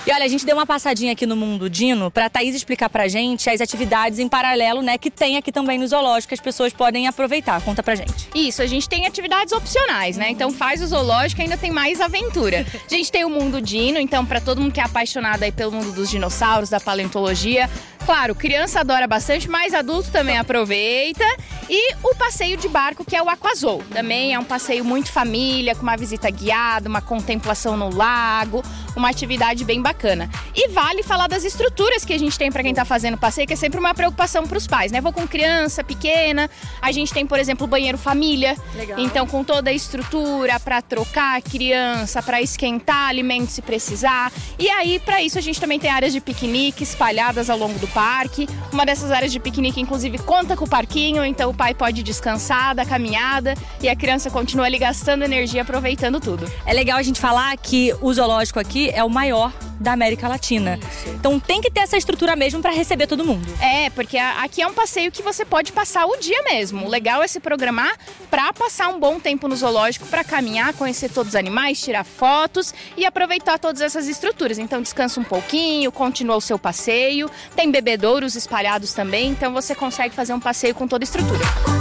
E olha, a gente deu uma passadinha aqui no Mundo Dino pra Thaís explicar pra gente as atividades em paralelo, né, que tem aqui também no zoológico que as pessoas podem aproveitar. Conta pra gente. Isso, a gente tem atividades opcionais, né? Então faz o zoológico e ainda tem mais aventura. A gente tem o Mundo Dino, então pra todo mundo que é apaixonado aí pelo mundo dos dinossauros, da paleontologia, claro, criança adora bastante, mas adulto também aproveita. E o passeio de barco, que é o Aquazoo. Também é um passeio muito família, com uma visita guiada, uma contemplação no lago, uma atividade bem bacana. E vale falar das estruturas que a gente tem para quem tá fazendo passeio, que é sempre uma preocupação para os pais, né? Vou com criança pequena, a gente tem, por exemplo, o banheiro família. Legal. Então, com toda a estrutura para trocar a criança, para esquentar alimentos se precisar. E aí, para isso, a gente também tem áreas de piquenique espalhadas ao longo do parque. Uma dessas áreas de piquenique, inclusive, conta com o parquinho, então o pai pode descansar da caminhada e a criança continua ali gastando energia, aproveitando tudo. É legal a gente falar que o zoológico aqui é o maior da América Latina. Isso. Então tem que ter essa estrutura mesmo para receber todo mundo. É, porque aqui é um passeio que você pode passar o dia mesmo. O legal é se programar para passar um bom tempo no zoológico, para caminhar, conhecer todos os animais, tirar fotos e aproveitar todas essas estruturas. Então descansa um pouquinho, continua o seu passeio. Tem bebedouros espalhados também, então você consegue fazer um passeio com toda a estrutura.